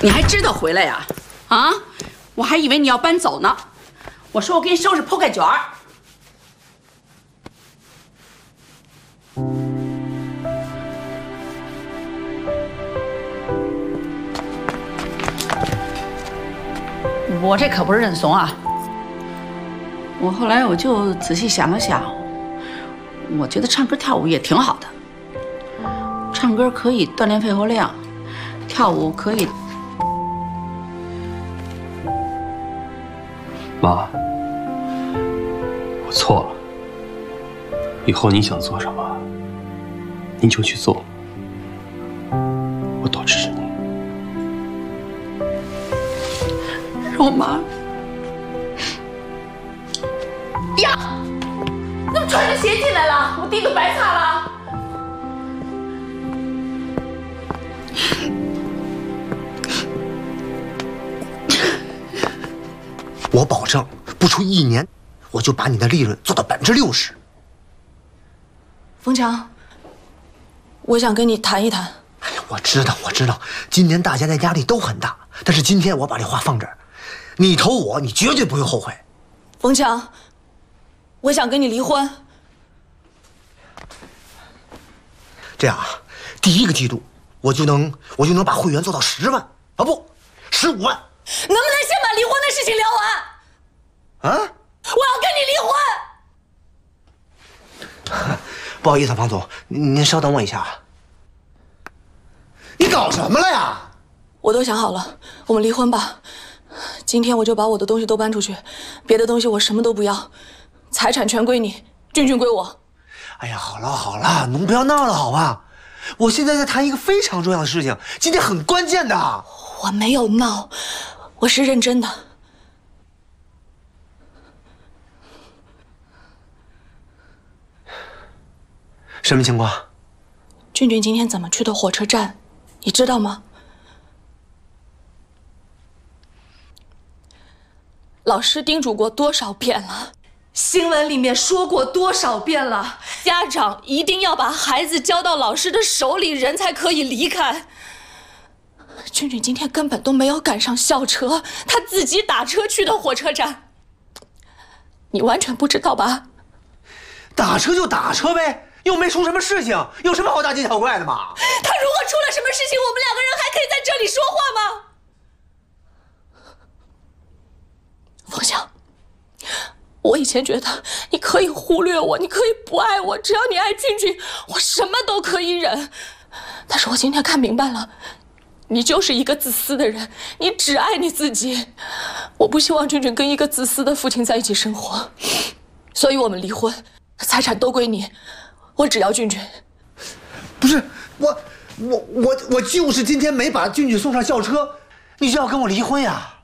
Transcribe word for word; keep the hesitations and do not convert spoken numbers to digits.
你还知道回来呀？啊，我还以为你要搬走呢。我说我给你收拾铺盖卷儿。我这可不是认怂啊！我后来我就仔细想了想，我觉得唱歌跳舞也挺好的。唱歌可以锻炼肺活量，跳舞可以。 妈，我错了。以后你想做什么，你就去做，我都支持你。 肉妈，呀，怎么穿着鞋进来了？我地都白擦了。 我保证，不出一年，我就把你的利润做到百分之六十。 冯强，我想跟你谈一谈。 哎呀，我知道，我知道，今年大家的压力都很大，但是今天我把这话放这儿，你投我，你绝对不会后悔。 冯强，我想跟你离婚。 这样啊，第一个季度我就能我就能把会员做到十万啊，不，十五万。 能不能先把离婚的事情聊完？ 啊！ 我要跟你离婚。 不好意思，庞总，您稍等我一下。你搞什么了呀？ 我都想好了，我们离婚吧。今天我就把我的东西都搬出去，别的东西我什么都不要，财产全归你，俊俊归我。 哎呀，好了好了，侬不要闹了好吧？我现在在谈一个非常重要的事情，今天很关键的。 我没有闹，我是认真的。 什么情况？ 俊俊今天怎么去的火车站，你知道吗？老师叮嘱过多少遍了，新闻里面说过多少遍了，家长一定要把孩子交到老师的手里，人才可以离开。俊俊今天根本都没有赶上校车，他自己打车去的火车站。你完全不知道吧？ 打车就打车呗，又没出什么事情，有什么好大惊小怪的嘛？ 他如果出了什么事情，我们两个人还可以在这里说话吗？冯翔，我以前觉得你可以忽略我，你可以不爱我，只要你爱俊俊，我什么都可以忍。但是我今天看明白了，你就是一个自私的人，你只爱你自己。我不希望俊俊跟一个自私的父亲在一起生活，所以我们离婚，财产都归你，我只要俊俊。 不是我，我我我就是今天没把俊俊送上校车，你就要跟我离婚呀？